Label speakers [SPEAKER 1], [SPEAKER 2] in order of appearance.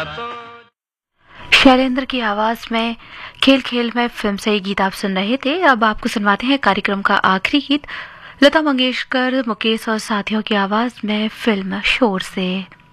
[SPEAKER 1] तो।
[SPEAKER 2] शैलेंद्र की आवाज में खेल खेल में फिल्म से ये गीत आप सुन रहे थे। अब आपको सुनवाते हैं कार्यक्रम का आखिरी गीत, लता मंगेशकर, मुकेश और साथियों की आवाज में फिल्म शोर से।